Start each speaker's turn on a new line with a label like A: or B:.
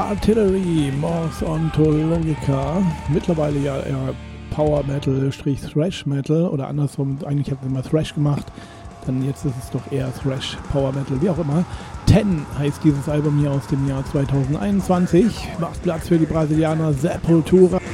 A: Artillery, Mors Ontologica. Mittlerweile ja eher Power Metal, Thrash Metal oder andersrum. Eigentlich hat es immer Thrash gemacht. Dann jetzt ist es doch eher Thrash, Power Metal, wie auch immer. 10 heißt dieses Album hier aus dem Jahr 2021. Macht Platz für die Brasilianer Sepultura.